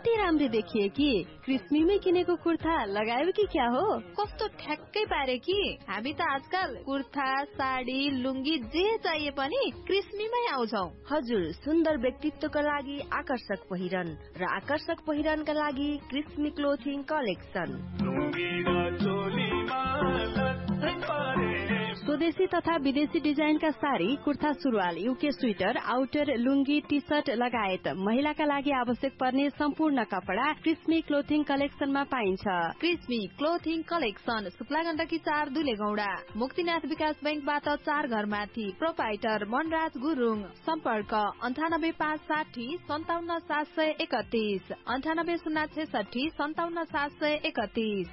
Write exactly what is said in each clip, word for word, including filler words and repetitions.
कति राम्रो देखिए कि क्रिस्मीमै किनेको कुर्ता लगायो कि क्या हो? कस्तो ठ्याक्कै पारे कि हामी त आजकल कुर्ता साडी लुङ्गी जे चाहिए पनि क्रिस्मीमै आउँछौ। हजुर, सुन्दर व्यक्तित्वका लागि आकर्षक पहिरन र आकर्षक पहिरनका लागि क्रिस्मी क्लोथिङ कलेक्सन। स्वदेशी तथा विदेशी डिजाइनका साडी, कुर्ता सुरुवाल, युके स्वेटर, आउटर, लुङ्गी, टी शर्ट लगायत महिलाका लागि आवश्यक पर्ने सम्पूर्ण कपडा क्रिस्मी क्लोथिङ कलेक्सनमा पाइन्छ। क्रिस्मी क्लोथिङ कलेक्सन सुक्ला गण्डकी चार दुलेगौडा, मुक्तिनाथ विकास बैंकबाट चार घर माथि। प्रोपाइटर मनराज गुरुङ। सम्पर्क अन्ठानब्बे पाँच साठी सन्ताउन्न सात सय एकतीस, अन्ठानब्बे शून्य छेसठी सन्ताउन्न सात सय एकतीस।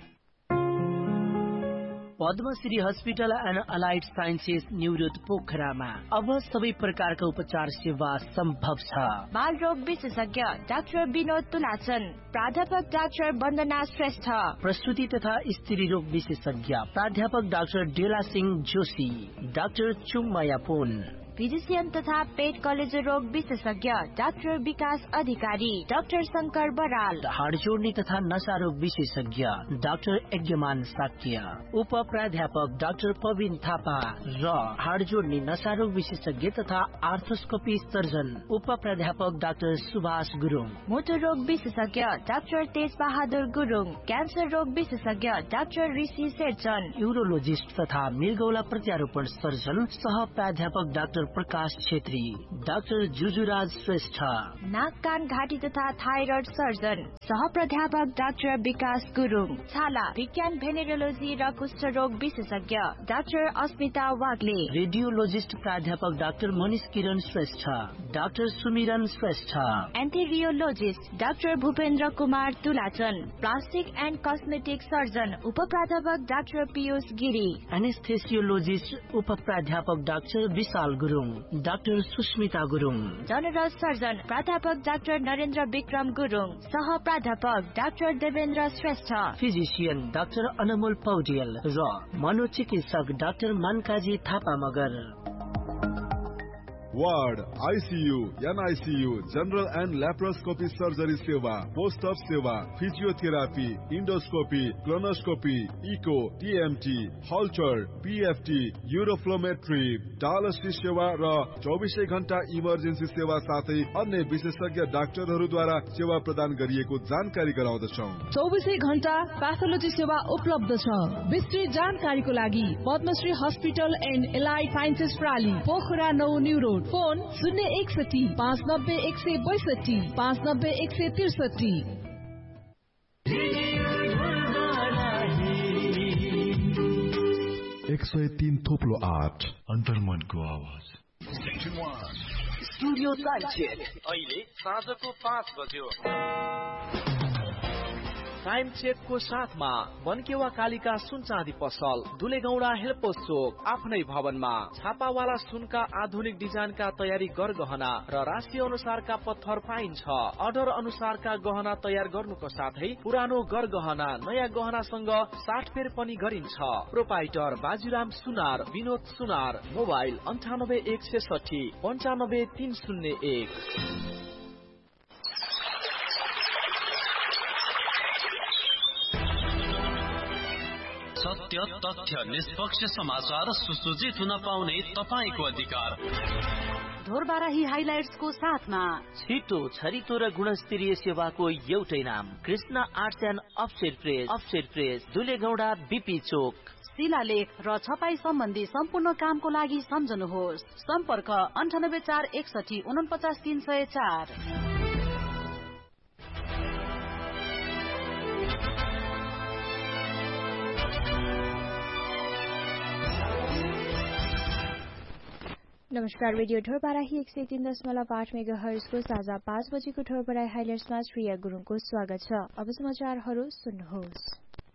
Padmashri hospital and allied sciences New Road पोखरामा अब सबै प्रकारका उपचार सेवा सम्भव छ। बाल रोग विशेषज्ञ डाक्टर विनोद तुलाचन, प्राध्यापक डाक्टर वन्दना श्रेष्ठ, प्रसूति तथा स्त्री रोग विशेषज्ञ प्राध्यापक डाक्टर डेला सिंह जोशी, डाक्टर चुङमाया पुन, फिजिशियन तथा पेट कलेजो रोग विशेषज्ञ डाक्टर विकास अधिकारी, डाक्टर शंकर बराल, हाड जोड्ने तथा नशा रोग विशेषज्ञ डाक्टर यज्ञमान साक्य, उप प्राध्यापक डाक्टर पविन थापा र हाड जोड्ने नशा रोग विशेषज्ञ तथा आर्थोस्कोपी सर्जन उप प्राध्यापक डाक्टर सुभाष गुरुङ, मोटर रोग विशेषज्ञ डाक्टर तेज बहादुर गुरुङ, क्यान्सर रोग विशेषज्ञ डाक्टर ऋषि शेरचन, यूरोलोजिस्ट तथा मृगौला प्रत्यारोपण सर्जन सह प्राध्यापक डाक्टर प्रकाश छेत्री, डाक्टर जुजुराज श्रेष्ठ, नाक कान घाँटी तथा थाइरोइड सर्जन सह प्राध्यापक डाक्टर विकास गुरुङ, छाला विज्ञान भेनेरोलोजी र कुष्ठ रोग विशेषज्ञ डाक्टर अस्मिता वाग्ले, रेडियोलोजिस्ट प्राध्यापक डाक्टर मनिष किरण श्रेष्ठ, डाक्टर सुमिरन Shrestha, एन्थेरियोलोजिस्ट doctor Bhupendra Kumar तुलाचन, plastic and cosmetic surgeon उप प्राध्यापक डाक्टर पीयूष गिरी, एनेस्थेसियोलोजिस्ट उप प्राध्यापक डाक्टर विशाल Gurung, doctor Susmita Gurung, general surgeon प्राध्यापक डाक्टर नरेन्द्र विक्रम गुरुङ, सह प्राध्यापक doctor Devendra Shrestha, physician doctor अनमोल पौडेल र मनोचिकित्सक doctor मानकाजी Thapa Magar. Ward, ICU, NICU, general and laparoscopy surgery सेवा, पोस्ट अप सेवा, physiotherapy, endoscopy, colonoscopy, eco, TMT, हल्चर, PFT, uroflowmetry, dialysis सेवा र चौबिसै घण्टा इमर्जेन्सी सेवा साथै अन्य विशेषज्ञ डाक्टरहरूद्वारा सेवा प्रदान गरिएको जानकारी गराउँदछौ। चौबिसै घण्टा प्याथोलोजी सेवा उपलब्ध छ। विस्तृत जानकारीको लागि Padmashri hospital and allied sciences प्राली, Pokhara नौ न्यू रोड, फोन शून्य एकसठी पाँच नब्बे एक सय बैसठी पाँच नब्बे एक सय त्रिसठी। एक सय तीन थोप्लो आठ अन्तर्मनको आवाज। स्टुडियो टाइम अहिले साँझको पाँच बज्यो। टाइम चेकको साथमा बनकेवा कालिका सुन चाँदी पसल, दुलेगौडा हेल्पोस चोक, आफ्नै भवनमा छापावाला सुनका आधुनिक डिजाइनका तयारी गरगहना र राशि अनुसारका पत्थर पाइन्छ। अर्डर अनुसारका गहना तयार गर्नुको साथै पुरानो गरगहना नयाँ गहनासँग साटफेर पनि गरिन्छ। प्रोपाइटर बाजुराम सुनार, विनोद सुनार, मोबाइल अन्ठानब्बे एक छेसठी पन्चानब्बे तीन शून्य एक। सत्य, तथ्य, निष्पक्ष समाचार सुसज्जित हुन पाउने तपाईको अधिकार। ढोरबाराही हाइलाइट्सको साथमा छिटो, छरितो र गुणस्तरीय सेवाको एउटै नाम, Krishna arts and offset press, offset press, दुलेगौडा BP चोक। शिलालेख र छपाई सम्बन्धी सम्पूर्ण कामको लागि सम्झनुहोस्। सम्पर्क अन्ठानब्बे चार एकसठी उनपचास तीन सय चार। नमस्कार, रेडियो ढोरबाराही एक सय तीन दशमलव आठ मेगा हर्जको साझा पाँच बजेको ढोरबाराही हाइलाइट्समा श्रेया गुरुङको स्वागत छ। अब समाचारहरू सुन्नुहोस्।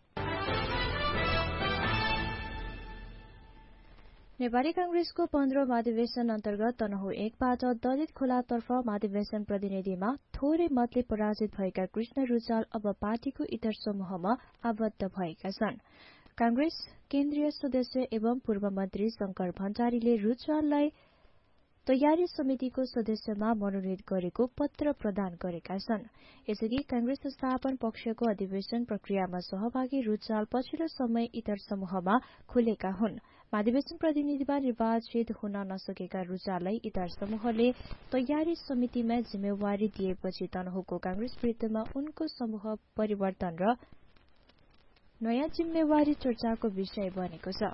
नेपाली कांग्रेसको पन्ध्र महाधिवेशन अन्तर्गत तनहु एकबाट दलित खोलातर्फ महाधिवेशन प्रतिनिधिमा थोरै मतले पराजित भएका कृष्ण रुचाल अब पार्टीको इतर समूहमा आबद्ध भएका छन्। कांग्रेस केन्द्रीय सदस्य एवं पूर्व मन्त्री शंकर भण्डारीले रुचाललाई तयारी समितिको सदस्यमा मनोनित गरेको पत्र प्रदान गरेका छन्। यसअघि कांग्रेस स्थापन पक्षको अधिवेशन प्रक्रियामा सहभागी रुचाल पछिल्लो समय इतर समूहमा खुलेका हुन्। महाधिवेशन प्रतिनिधिमा निर्वाचित हुन नसकेका रुचाललाई इतर समूहले तयारी समितिमा जिम्मेवारी दिएपछि तनहुको कांग्रेस विरुद्धमा उनको समूह परिवर्तन र नयाँ जिम्मेवारी चर्चाको विषय बनेको छ।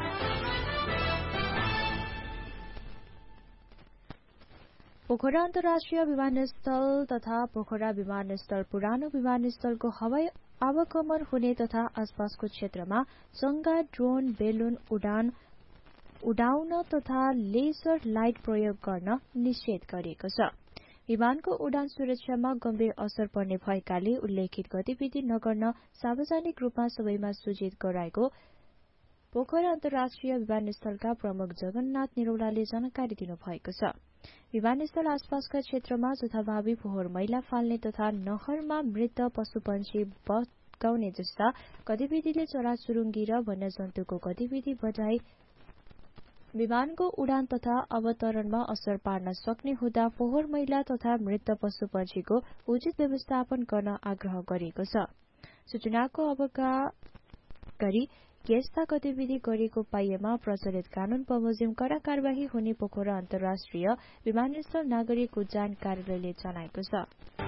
पोखरा अन्तर्राष्ट्रिय विमानस्थल तथा पोखरा विमानस्थल पुरानो विमानस्थलको हवाई आवागमन हुने तथा आसपासको क्षेत्रमा चंगा ड्रोन बेलुन उडान उडाउन तथा लेजर लाइट प्रयोग गर्न निषेध गरिएको छ। विमानको उडान सुरक्षामा गम्भीर असर पर्ने भएकाले उल्लेखित गतिविधि नगर्न सार्वजनिक रूपमा सबैमा सूचित गराएको पोखरा अन्तर्राष्ट्रिय विमानस्थलका प्रमुख जगन्नाथ निरौलाले जानकारी दिनुभएको छ। विमानस्थल आसपासका क्षेत्रमा जथाभावी फोहोर मैला फाल्ने तथा नहरमा मृत पशुपन्छी बगाउने जस्ता गतिविधिले चराचुरुङ्गी र वन्यजन्तुको गतिविधि बढाई विमानको उडान तथा अवतरणमा असर पार्न सक्ने हुँदा फोहोर मैला तथा मृत पशुपन्छीको उचित व्यवस्थापन गर्न आग्रह गरिएको छ। सूचनाको अवगाह गरी यस्ता गतिविधि गरेको पाइएमा प्रचलित कानून बमोजिम कड़ा कार्यवाही हुने पोखरा अन्तर्राष्ट्रिय विमानस्थल नागरिक उड्डयन कार्यालयले जनाएको छ।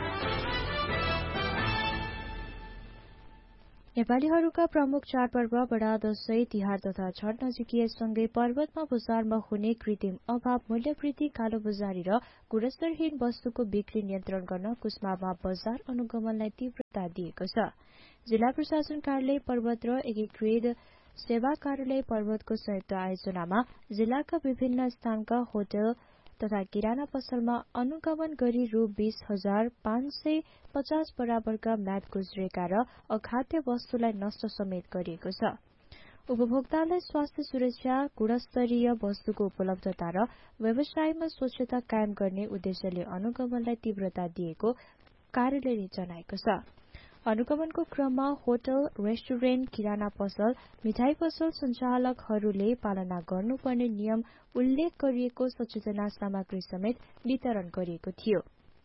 नेपालीहरूका प्रमुख चाडपर्व बडा दशैं तिहार तथा छठ नजिकिएसँगै पर्वतमा बजारमा हुने कृत्रिम अभाव मूल्यवृद्धि कालोबजारी र गुणस्तरहीन वस्तुको बिक्री नियन्त्रण गर्न कुस्मामा बजार अनुगमनलाई तीव्रता दिएको छ। जिल्ला प्रशासन कार्यालय पर्वत र एकीकृत सेवा कार्यालय पर्वतको संयुक्त आयोजनामा जिल्लाका विभिन्न स्थानका होटल तथा किराना पसलमा अनुगमन गरी रु बीस हजार पाँच सय पचास बराबरका म्याद गुज्रेका र अखाद्य वस्तुलाई नष्ट समेत गरिएको छ। उपभोक्तालाई स्वास्थ्य सुरक्षा, गुणस्तरीय वस्तुको उपलब्धता र व्यवसायमा स्वच्छता कायम गर्ने उद्देश्यले अनुगमनलाई तीव्रता दिएको कार्यालयले जनाएको छ। अनुगमनको क्रममा होटल, रेस्टुरेन्ट, किराना पसल, मिठाई पसल सञ्चालकहरूले पालना गर्नुपर्ने नियम उल्लेख गरिएको सचेतना सामग्री समेत वितरण गरिएको थियो।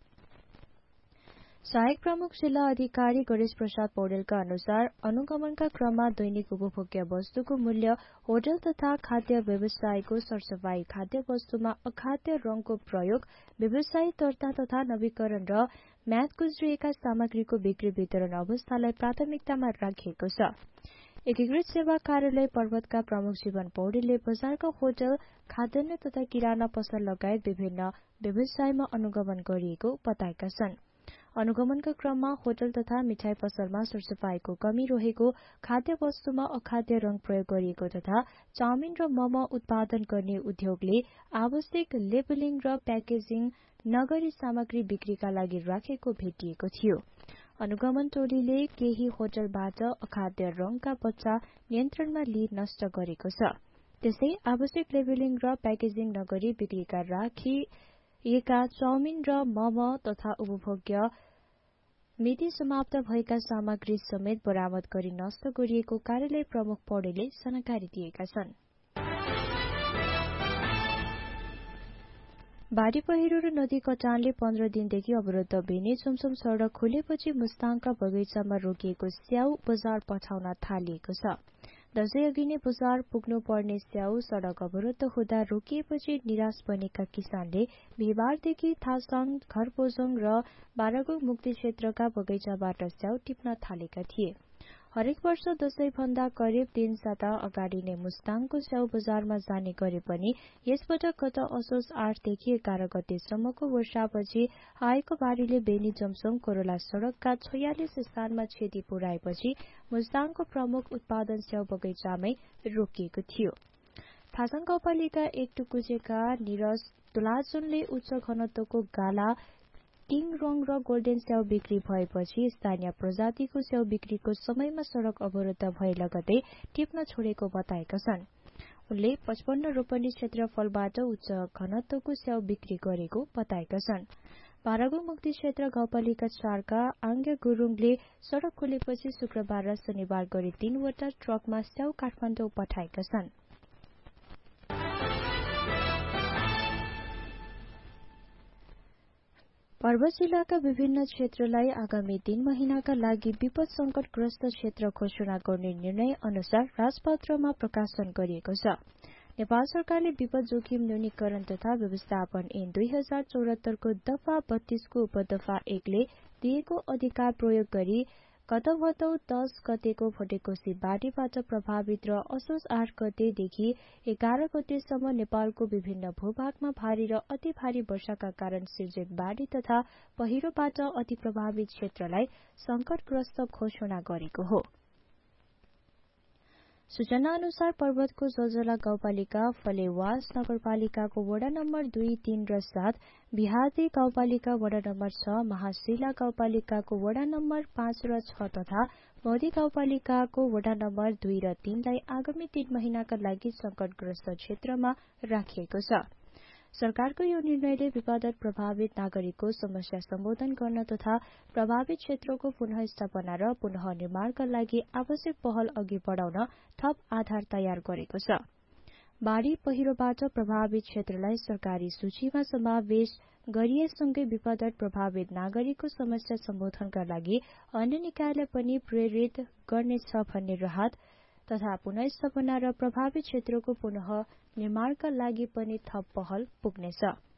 सहायक प्रमुख जिल्ला अधिकारी गणेश प्रसाद पौडेलका अनुसार अनुगमनका क्रममा दैनिक उपभोग्य वस्तुको मूल्य, होटल तथा खाद्य व्यवसायको सरसफाई, खाद्य वस्तुमा अखाद्य रंगको प्रयोग, व्यवसायी दर्ता तथा नवीकरण र म्याद गुज्रिएका सामग्रीको बिक्री वितरण अवस्थालाई प्राथमिकतामा राखिएको छ। एकीकृत सेवा कार्यालय पर्वतका प्रमुख जीवन पौडेलले बजारका होटल, खाद्यान्न तथा किराना पसल लगायत विभिन्न व्यवसायमा अनुगमन गरिएको बताएका छन्। अनुगमनका क्रममा होटल तथा मिठाई पसलमा सरसफाईको कमी रहेको, खाद्य वस्तुमा अखाद्य रंग प्रयोग गरिएको तथा चाउमिन र मोमो उत्पादन गर्ने उद्योगले आवश्यक लेबलिङ र प्याकेजिङ नगरी सामग्री बिक्रीका लागि राखेको भेटिएको थियो। अनुगमन टोलीले केही होटलबाट अखाद्य रंगका बच्चा नियन्त्रणमा लिई नष्ट गरेको छ। त्यसै आवश्यक लेबलिङ र प्याकेजिङ नगरी बिक्रीका राखिएका चाउमिन र मोमो तथा उपभोग्य मिति समाप्त भएका सामग्री समेत बरामद गरी नष्ट गरिएको कार्यालय प्रमुख पौडेलले जानकारी दिएका छन्। बाढी पहिरो र नदी कटानले पन्ध्र दिनदेखि अवरुद्ध बेनी चुमचुम सड़क खुलेपछि मुस्ताङका बगैंचामा रोकिएको स्याउ बजार पठाउन थालिएको छ। दशैं अघि नै बजार पुग्नु पर्ने स्याउ सड़क अवरुद्ध हुँदा रोकिएपछि निराश बनेका किसानले बिहिबारदेखि थासाङ, घरपोजङ र बारागुङ मुक्ति क्षेत्रका बगैंचाबाट स्याउ टिप्न थालेका थिए। हरेक वर्ष दशैं भन्दा करिब तीन साता अगाडि नै मुस्ताङको स्याउ बजारमा जाने गरे पनि यसपटक गत असोज आठदेखि एघार गतेसम्मको वर्षापछि आएको बाढीले बेनी जमसम कोरोला सड़कका छयालिस स्थानमा क्षति पुर्याएपछि मुस्ताङको प्रमुख उत्पादन स्याउ बगैंचामै रोकिएको थियो। थासाङ गाउँपालिका एक टुकुचेका निरज तुलाजनले उच्च घनत्वको गाला, किङ रङ र गोल्डेन स्याउ बिक्री भएपछि स्थानीय प्रजातिको स्याउ बिक्रीको समयमा सड़क अवरुद्ध भए लगतै टिप्न छोडेको बताएका छन्। उनले पचपन्न रोपनी क्षेत्रफलबाट उच्च घनत्वको स्याउ बिक्री गरेको बताएका छन्। बारागुङ मुक्ति क्षेत्र गाउँपालिका चारका आङ्ग्य गुरुङले सड़क खुलेपछि शुक्रबार र शनिबार गरी तीनवटा ट्रकमा स्याउ काठमाडौँ पठाएका छन्। पर्वत जिल्लाका विभिन्न क्षेत्रलाई आगामी तीन महिनाका लागि विपद संकटग्रस्त क्षेत्र घोषणा गर्ने निर्णय अनुसार राजपत्रमा प्रकाशन गरिएको छ। नेपाल सरकारले विपद जोखिम न्यूनीकरण तथा व्यवस्थापन ऐन दुई हजार चौरात्तर को दफा बत्तीस को उपदफा एकले दिएको अधिकार प्रयोग गरी गत भदौ दस गतेको भटेकोसी बाढीबाट प्रभावित र असोज आठ गतेदेखि एघार गतेसम्म नेपालको विभिन्न भूभागमा भारी र अति भारी वर्षाका कारण सिर्जित बाढी तथा पहिरोबाट अति प्रभावित क्षेत्रलाई संकटग्रस्त घोषणा गरेको हो। सूचना अनुसार पर्वतको जलजला गाउँपालिका, फलेवास नगरपालिकाको वडा नम्बर दुई, तीन र सात, बिहादी गाउँपालिका वडा नम्बर छ, महाशिला गाउँपालिकाको वडा नम्बर पाँच र छ तथा मौदी गाउँपालिकाको वडा नम्बर दुई र तीनलाई आगामी तीन महिनाका लागि संकटग्रस्त क्षेत्रमा राखिएको छ। सरकारको यो निर्णयले विवादत प्रभावित नागरिकको समस्या सम्बोधन गर्न तथा प्रभावित क्षेत्रको पुनः स्थापना र पुनः निर्माणका लागि आवश्यक पहल अघि बढाउन थप आधार तयार गरेको छ। बाढी पहिरोबाट प्रभावित क्षेत्रलाई सरकारी सूचीमा समावेश गरिएसँगै विवादत प्रभावित नागरिकको समस्या सम्बोधनका लागि अन्य निकायलाई पनि प्रेरित गर्नेछ भन्ने राहत तथा पुनः स्थापना र प्रभावित क्षेत्रको पुनः निर्माणका लागि पनि थप पहल पुग्नेछ।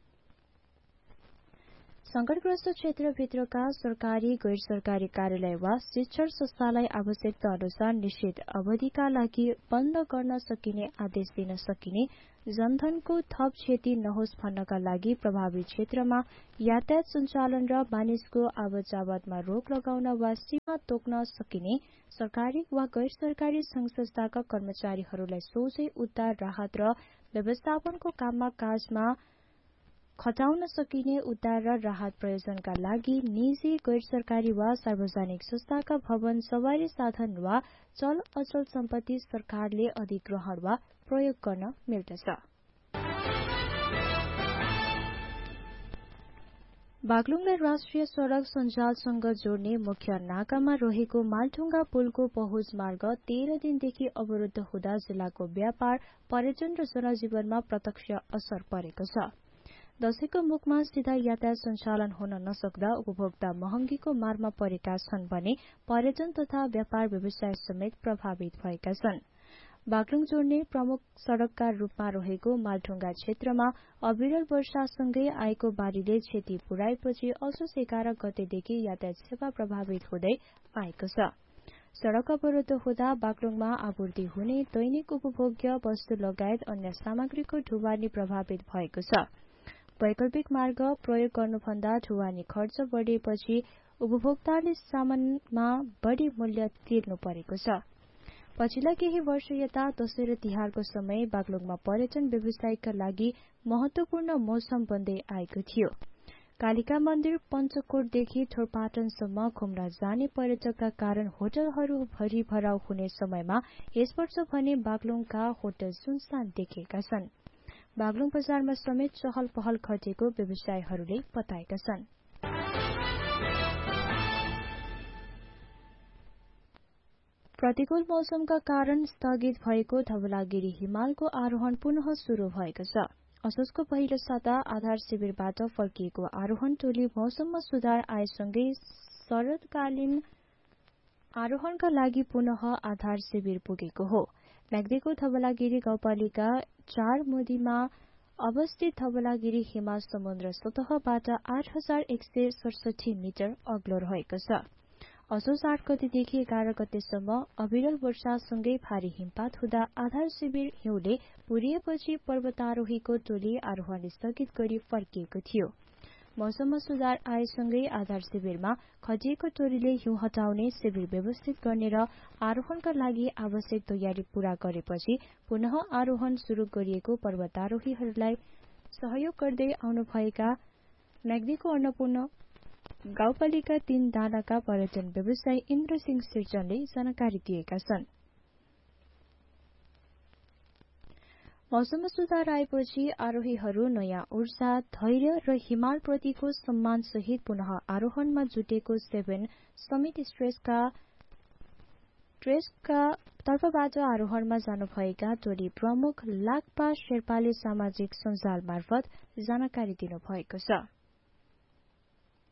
संकटग्रस्त क्षेत्रभित्रका सरकारी गैर सरकारी कार्यालय वा शिक्षण संस्थालाई आवश्यकता अनुसार निश्चित अवधिका लागि बन्द गर्न सकिने आदेश दिन सकिने, जनधनको थप क्षति नहोस् भन्नका लागि प्रभावित क्षेत्रमा यातायात सञ्चालन र मानिसको आवत जावतमा रोक लगाउन वा सीमा तोक्न सकिने, सरकारी वा गैर सरकारी संघ संस्थाका कर्मचारीहरूलाई सोझै उद्धार, राहत र व्यवस्थापनको काममा काजमा खटाउन सकिने, उद्धार र राहत प्रयोजनका लागि निजी, गैर सरकारी वा सार्वजनिक संस्थाका भवन, सवारी साधन वा चल अचल सम्पत्ति सरकारले अधिग्रहण वा प्रयोग गर्न मिल्दछ। बागलुङलाई राष्ट्रिय सड़क सञ्जालसँग जोड्ने मुख्य नाकामा रहेको मालढुङ्गा पुलको पहुँच मार्ग तेह्र दिनदेखि अवरुद्ध हुँदा जिल्लाको व्यापार, पर्यटन र जनजीवनमा प्रत्यक्ष असर परेको छ। दशैंको मुखमा सीधा यातायात सञ्चालन हुन नसक्दा उपभोक्ता महँगीको मारमा परेका छन् भने पर्यटन तथा व्यापार व्यवसाय समेत प्रभावित भएका छन्। बागलुङ जोड्ने प्रमुख सड़कका रूपमा रहेको मालढुङ्गा क्षेत्रमा अविरल वर्षासँगै आएको बाढीले क्षति पुर्याएपछि असोज एघार गतेदेखि यातायात सेवा प्रभावित हुँदै आएको छ। सड़क अवरुद्ध हुँदा बागलुङमा आपूर्ति हुने दैनिक उपभोग्य वस्तु लगायत अन्य सामग्रीको ढुवानी प्रभावित भएको छ। वैकल्पिक मार्ग प्रयोग गर्नुभन्दा ढुवानी खर्च बढेपछि उपभोक्ताले सामानमा बढ़ी मूल्य तिर्नु परेको छ। पछिल्ला केही वर्ष यता दशैं र तिहारको समय बागलुङमा पर्यटन व्यवसायका लागि महत्वपूर्ण मौसम बन्दै आएको थियो। कालिका मन्दिर, पञ्चकोटदेखि ठोरपाटनसम्म घुम्न जाने पर्यटकका कारण होटलहरू भरि भराउ हुने समयमा यस वर्ष भने बागलुङका होटल सुनसान देखिएका छन्। बागलुङ बजारमा समेत चहल पहल घटेको व्यवसायीहरूले बताएका छन्। प्रतिकूल मौसमका कारण स्थगित भएको धवलागिरी हिमालको आरोहण पुनः शुरू भएको छ। असोजको पहिलो साता आधार शिविरबाट फर्किएको आरोहण टोली मौसममा सुधार आएसँगै शरदकालीन आरोहणका लागि पुनः आधार शिविर पुगेको हो। म्याग्दीको धवलागिरी गाउँपालिका चार मोदीमा अवस्थित धवलागिरी हिमाल समुद्र सतहबाट आठ हजार एक सय सडसठी मिटर अग्लो रहेको छ। असोज आठ गतेदेखि एघार गतेसम्म अविरल वर्षासँगै भारी हिमपात हुँदा आधार शिविर हिउँले पुरिएपछि पर्वतारोहीको टोली आरोहण स्थगित गरी फर्किएको थियो। मौसममा सुधार आएसँगै आधार शिविरमा खटिएको टोलीले हिउँ हटाउने, शिविर व्यवस्थित गर्ने र आरोहणका लागि आवश्यक तयारी पूरा गरेपछि पुनः आरोहण शुरू गरिएको पर्वतारोहीहरूलाई सहयोग गर्दै आउनुभएका म्याग्दीको अन्नपूर्ण गाउँपालिका तीन डाँडाका पर्यटन व्यवसायी इन्द्रसिंह सिर्जनले जानकारी दिएका छन्। मौसममा सुधार आएपछि आरोहीहरू नयाँ ऊर्जा, धैर्य र हिमालप्रतिको सम्मान सहित पुनः आरोहणमा जुटेको सेभेन समिट स्ट्रेसका ट्रेसका तर्फबाट आरोहणमा जानुभएका टोली प्रमुख लाक्पा शेर्पाले सामाजिक सञ्जाल मार्फत जानकारी दिनुभएको छ।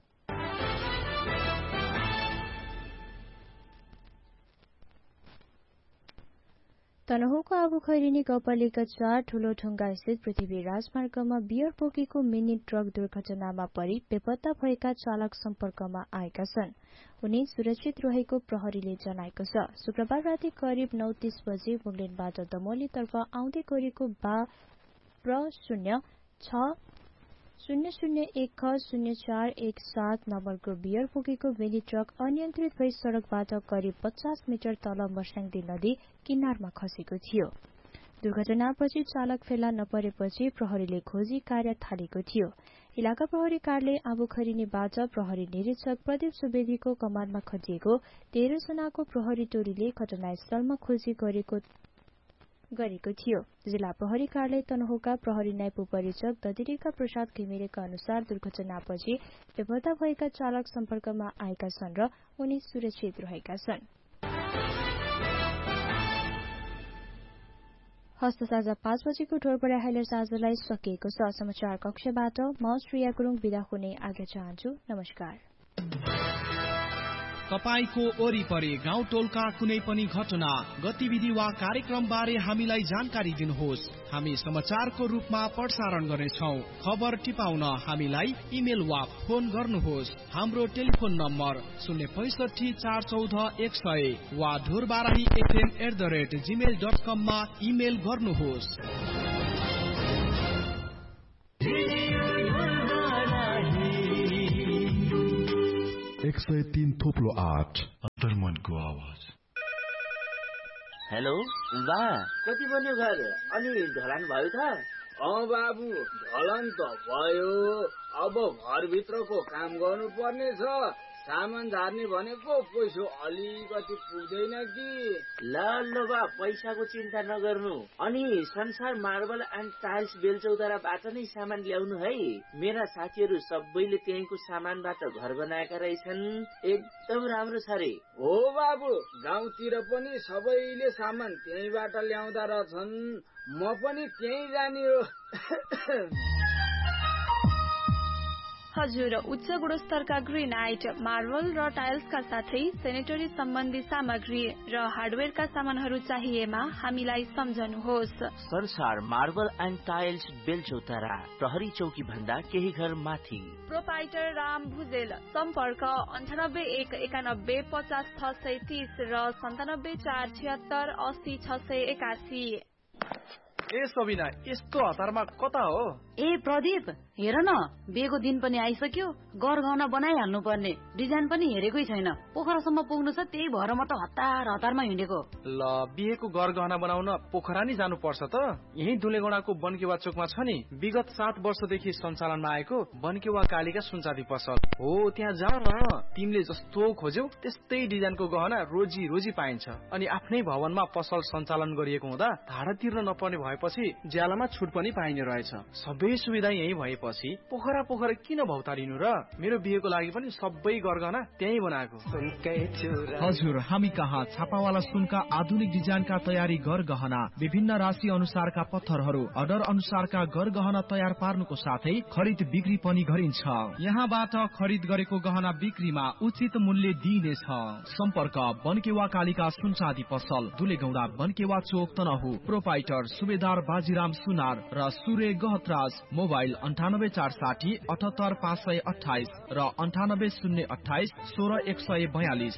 तनहुको आबुखैरिनी गाउँपालिका चार ठूलो ढुङ्गा स्थित पृथ्वी राजमार्गमा बियर बोकेको मिनी ट्रक दुर्घटनामा परि बेपत्ता भएका चालक सम्पर्कमा आएका छन्। उनी सुरक्षित रहेको प्रहरीले जनाएको छ। शुक्रबार राति करिब नौ तीस बजे मुगलिनबाट दमोलीतर्फ आउँदै गरेको बा प्र शून्य छ शून्य शून्य एक ख शून्य चार एक सात नम्बरको बियर बोकेको मिनी ट्रक अनियन्त्रित भई सड़कबाट करिब पचास मिटर तल मर्स्याङदी नदी किनारमा खसेको थियो। दुर्घटनापछि चालक फेला नपरेपछि प्रहरीले खोजी कार्य थालेको थियो। इलाका प्रहरी कार्यालय आबुखैरिनीबाट प्रहरी निरीक्षक प्रदीप सुवेदीको कमानमा खटिएको तेह्र जनाको प्रहरी टोलीले घटनास्थलमा खोजी गरेको गरेको थियो। जिल्ला प्रहरी कार्यालय तनहुका प्रहरी नायब उपरीक्षक ददिरिका प्रसाद घिमिरेका अनुसार दुर्घटनापछि बेपत्ता भएका चालक सम्पर्कमा आएका छन् र उनी सुरक्षित रहेका छन्। हस्त साँझ पाँच बजेको ढोरबडा हाइलाइट्स आजलाई सकिएको छ। समाचार कक्षबाट म श्रेया गुरुङ बिदा हुने आज्ञा चाहन्छु। नमस्कार। तपाईको वरिपरि गाउँ टोलका कुनै पनि घटना गतिविधि वा कार्यक्रम बारे हामीलाई जानकारी दिनुहोस्। हामी समाचारको रूपमा प्रसारण गर्नेछौं। खबर टिपाउन हामीलाई इमेल वा फोन गर्नुहोस्। हाम्रो टेलिफोन नम्बर शून्य पैसठी चार चौध एक सय वा Dhorbarahi FM at the rate Gmail dot कम मा इमेल गर्नुहोस्। एक सय तीन थोप्लो आठ अन्तर्मनको आवाज। हेलो बा, कति बन्यो घर? अनि ढलान भयो त? अँ बाबु, ढलान त भयो। अब घरभित्रको काम गर्नु पर्ने छ। सामान झार्ने भनेको पैसा अलिकति पुग्दैन कि। ल ल बा, पैसाको चिन्ता नगर्नु। अनि संसार मार्बल एन्ड टाइल्स बेलचौताराबाट नै सामान ल्याउनु है। मेरा साथीहरू सबैले त्यहीँको सामानबाट घर बनाएका रहेछन्। एकदम राम्रो छ रे। हो बाबु, गाउँतिर पनि सबैले सामान त्यहीँबाट ल्याउँदा रहेछन्। म पनि त्यहीँ जाने हो। हजुर, उच्च गुणस्तरका ग्रेनाइट, मार्बल र टाइल्सका साथै सेनेटरी सम्बन्धी सामग्री र हार्डवेयरका सामानहरू चाहिएमा हामीलाई सम्झनुहोस्। संसार मार्बल एन्ड टाइल्स बेलचौतारा, प्रहरी चौकी भन्दा केही घर माथि। प्रोपाइटर राम भुजेल। सम्पर्क अन्ठानब्बे एक एकानब्बे पचास छ सय तीस र सन्तानब्बे चार छिहत्तर अस्सी छ सय एकासी। ए सबिना, यस्तो हतारमा कता हो? ए प्रदीप, हेर न, बिहेको दिन पनि आइसक्यो। गरगहना बनाइहाल्नु पर्ने। डिजाइन पनि हेरेकै छैन। पोखरासम्म पुग्नु छ, त्यही भएर म त हतार हतारमा हिँडेको। ल, बिहेको गरगहना बनाउन पोखरा नै जानु पर्छ त? यही दुलेगौडाको बनकेवा चोकमा छ नि, विगत सात वर्षदेखि सञ्चालनमा आएको बनकेवा कालिका सुनचाँदी पसल हो। त्यहाँ जाऊ न। तिमीले जस्तो खोज्यौ त्यस्तै डिजाइनको गहना रोजी रोजी पाइन्छ। अनि आफ्नै भवनमा पसल सञ्चालन गरिएको हुँदा भाडा तिर्न नपर्ने भएपछि ज्यालामा छुट पनि पाइने रहेछ। सबै सुविधा यही भएपछि पोखरा पोखरा किन भौतारिनु र? मेरो बिहेको लागि पनि सबै गरगहना त्यही बनाएको। हजुर, हामी कहाँ छापावाला सुनका आधुनिक डिजाइनका तयारी गरगहना, विभिन्न राशि अनुसारका पत्थरहरू, अर्डर अनुसारका गरगहना तयार पार्नुको साथै खरिद बिक्री पनि गरिन्छ। यहाँबाट खरिद गरेको गहना बिक्रीमा उचित मूल्य दिइनेछ। सम्पर्क बनकेवा कालिका सुनचाँदी पसल, दुलेगौडा, बनकेवा चोक, तनहु। प्रोपाइटर सुबेदार बाजीराम सुनार र सूर्य गहतराज। मोबाइल अन्ठानब्बे चार साठी अठहत्तर पाँच सय अठाइस र अन्ठानब्बे शून्य अठाइस सोह्र एक सय बयालिस।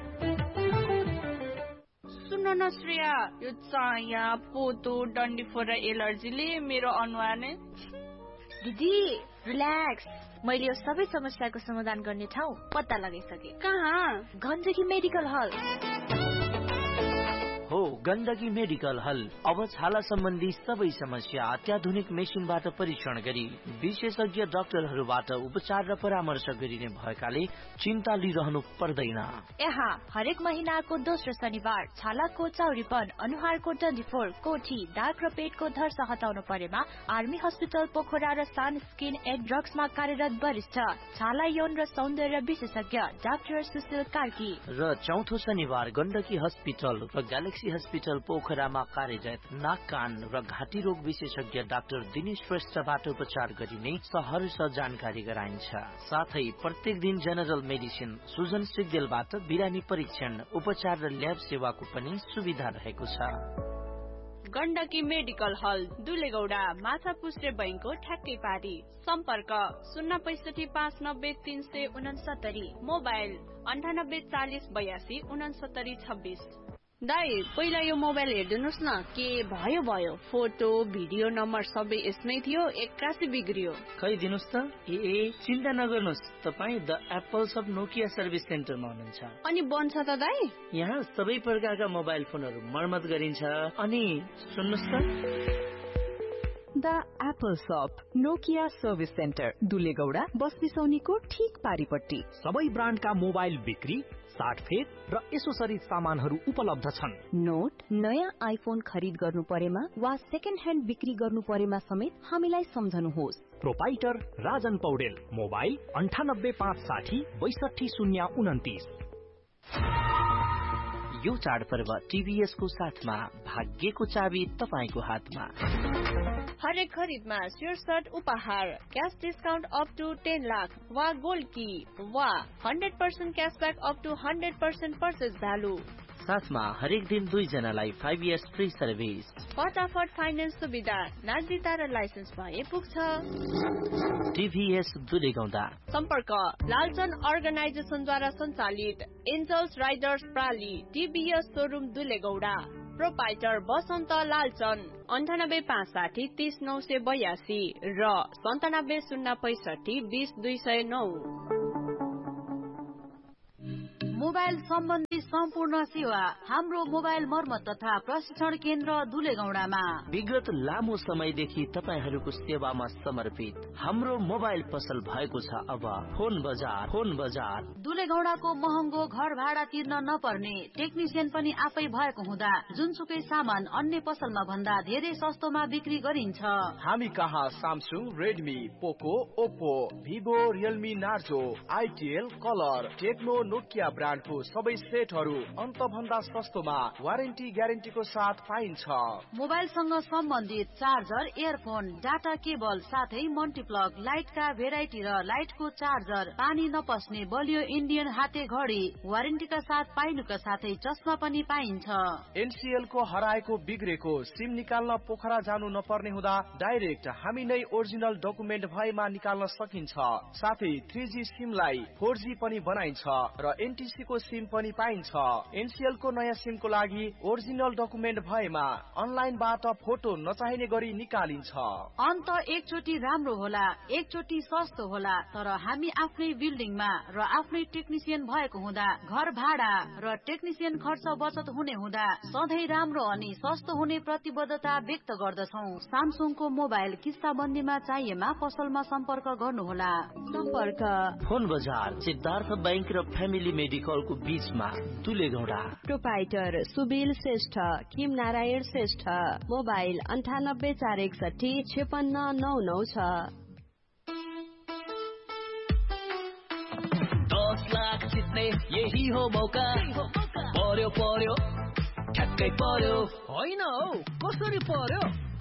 सुन न श्रेया, यो चाया पोतो डन्डीफोर र एलर्जीले मेरो अनुहार नै। दिदी रिल्याक्स, मैले यो सबै समस्याको समाधान गर्ने ठाउँ पत्ता लगाइसके। कहाँ? गण्डकी मेडिकल हल हो। गण्डकी मेडिकल हल अब छाला सम्बन्धी सबै समस्या अत्याधुनिक मेसिनबाट परीक्षण गरी विशेषज्ञ डाक्टरहरूबाट उपचार र परामर्श गरिने भएकाले चिन्ता लिइरहनु पर्दैन। यहाँ हरेक महिनाको दोस्रो शनिबार छालाको चाउरीपन, अनुहारको डन्डीफोर, कोठी, दाग र पेटको धर्स हटाउनु परेमा आर्मी हस्पिटल पोखरा र सान स्किन एन्ड ड्रग्समा कार्यरत वरिष्ठ छाला यौन र सौन्दर्य विशेषज्ञ डाक्टर सुशील कार्की र चौथो शनिबार गण्डकी हस्पिटल र ग्यालेक्सी हस्पिटल पोखरामा कार्यरत नाक, कान र घाँटी रोग विशेषज्ञ डाक्टर दिनेश श्रेष्ठबाट उपचार गरिने सहर्ष जानकारी गराइन्छ। साथै प्रत्येक दिन जेनरल मेडिसिन सुजन सिग्देलबाट बिरामी परीक्षण, उपचार र ल्याब सेवाको पनि सुविधा रहेको छ। गण्डकी मेडिकल हल दुलेगौडा माछा पुष्टे बैंकको ठ्याक्कै पारी। सम्पर्क शून्य पैसठी पाँच नब्बे तीन सय उनसत्तरी। मोबाइल अन्ठानब्बे चालिस बयासी उनसत्तरी छब्बिस। दाई पहिला यो मोबाइल हेरिदिनुहोस् न, के भयो भयो फोटो भिडियो नम्बर सबै यसमै थियो, एक्कासी बिग्रियो। खै दिनुहोस् त। ए चिन्ता नगर्नुहोस्, तपाईँ the apples of Nokia service सेन्टरमा हुनुहुन्छ। अनि बन्छ त दाई? यहाँ सबै प्रकारका मोबाइल फोनहरू मर्मत गरिन्छ। अनि सुन्नुहोस् त, द एप्पल शप नोकिया सर्भिस सेन्टर दुलेगौडा बस बिसौनीको ठीक पारीपट्टि। सबै ब्रान्डका मोबाइल बिक्री, साटफेर र एसोसरिज सामानहरू उपलब्ध छन्। नोट नयाँ आइफोन खरिद गर्नु परेमा वा सेकेन्ड ह्यान्ड बिक्री गर्नु परेमा समेत हामीलाई सम्झनुहोस्। प्रोपाइटर राजन पौडेल, मोबाइल अन्ठानब्बे पाँच साठी बैसठी शून्य उन्तिस। यो चाडपर्व टिभीएस को साथमा, भाग्यको चाबी तपाईको हातमा। हरेक खरिदमा शीर्षक उपहार, cash discount up two ten lakh वा गोल्ड की वा hundred percent cashback up two hundred percent purchase value. साथमा हरेक दिन दुईजनालाई फाइभ इयर्स फ्री सर्भिस। फटाफट फाइनेन्स सुविधा, नागरिकता र लाइसेन्स भए पुग्छ। टिभीएस दुलेगौडा। सम्पर्क लालचन अर्गनाइजेसनद्वारा सञ्चालित angels Riders प्राली TVS showroom दुलेगौडा। Proprietor बसन्त लालचन अन्ठानब्बे पाँच साठी तीस नौ सय बयासी र सन्तानब्बे शून्य पैसठी बीस दुई सय नौ। मोबाइल सम्बन्धी सम्पूर्ण सेवा हाम्रो मोबाइल मर्मत तथा प्रशिक्षण केन्द्र दुलेगौडामा। विगत लामो समयदेखि तपाईहरूको सेवामा समर्पित हाम्रो मोबाइल पसल भएको छ अब फोन बजार। फोन बजार दुलेगौडाको महँगो घर भाडा तिर्न नपर्ने, टेक्निसियन पनि आफै भएको हुँदा जुनसुकै सामान अन्य पसलमा भन्दा धेरै सस्तोमा बिक्री गरिन्छ। हामी कहाँ सामसुङ, रेडमी, पोको, Oppo, Vivo, Realme, Narzo, आइटिएल, colour, Tecno, Nokia ब्रान्डको सबै सेटहरू अन्त भन्दा सस्तोमा वारेन्टी ग्यारेन्टीको साथ पाइन्छ। मोबाइलसँग सम्बन्धित चार्जर, इयरफोन, डाटा केबल साथै मल्टिप्लग, लाइटका भेराइटी र लाइटको चार्जर, पानी नपस्ने बलियो इन्डियन हाते घडी वारेन्टीका साथ पाइनुका साथै चस्मा पनि पाइन्छ। एनसीएल को हराएको बिग्रेको सिम निकाल्न पोखरा जानु नपर्ने हुँदा डाइरेक्ट हामी नै ओरिजिनल डकुमेन्ट भएमा निकाल्न सकिन्छ। साथै थ्री जी सिमलाई फोर जी पनि बनाइन्छ र एनटीसी को सिम पनि पाइन्छ। एनसीएल को नयाँ सिम को लागि ओरिजिनल डकुमेन्ट भएमा अनलाइनबाट फोटो नचाहिने गरी निकालिन्छ। अन्त एकचोटि राम्रो होला, एकचोटि सस्तो होला, तर हामी आफ्नै बिल्डिङमा र आफ्नै टेक्निसियन भएको हुँदा घर भाडा र टेक्निसियन खर्च बचत हुने हुँदा सधैँ राम्रो अनि सस्तो हुने प्रतिबद्धता व्यक्त गर्दछौ। सामसुङको मोबाइल किस्ताबन्दीमा चाहिएमा पसलमा सम्पर्क गर्नुहोला। सम्पर्क फोन बजार सिद्धार्थ बैंक र फ्यामिली मेडिकल को बीचमा दुलेगौडा। प्रोपाइटर सुबिल श्रेष्ठ, किम नारायण श्रेष्ठ, मोबाइल अन्ठानब्बे चार एकसठी छेपन्न नौ नौ छ। दस लाख जित्ने यही हो मौका, पर्यो पर्यो ठ्याक्कै पर्यो। होइन हौ, कसरी पर्यो?